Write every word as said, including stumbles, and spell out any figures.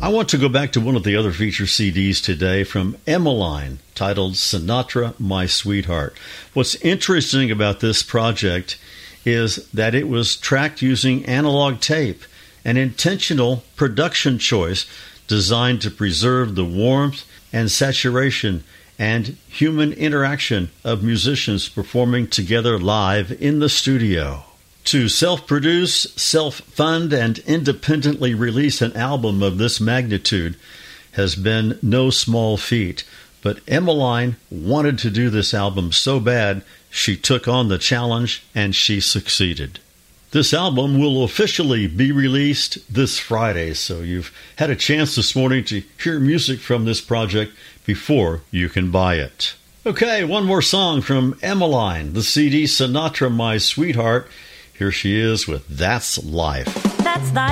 I want to go back to one of the other feature C Ds today from Emmeline, titled Sinatra, My Sweetheart. What's interesting about this project is that it was tracked using analog tape, an intentional production choice designed to preserve the warmth and saturation and human interaction of musicians performing together live in the studio. To self-produce, self-fund, and independently release an album of this magnitude has been no small feat, but Emmeline wanted to do this album so bad, she took on the challenge and she succeeded. This album will officially be released this Friday, so you've had a chance this morning to hear music from this project before you can buy it. Okay, one more song from Emmeline, the C D Sinatra, My Sweetheart. Here she is with That's Life. That's life.